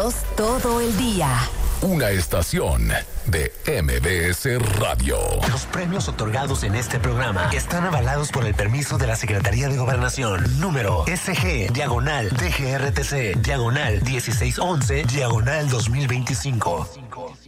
éxitos todo el día. Una estación de MBS Radio. Los premios otorgados en este programa están avalados por el permiso de la Secretaría de Gobernación. Número SG/DGRTC/1611/2025.